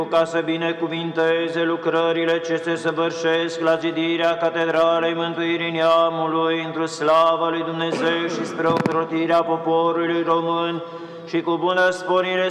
ca să binecuvinteze lucrările ce se săvârșesc la zidirea Catedralei Mântuirii Neamului, într-o slavă lui Dumnezeu și spre ocrotirea poporului român, și cu bună sporire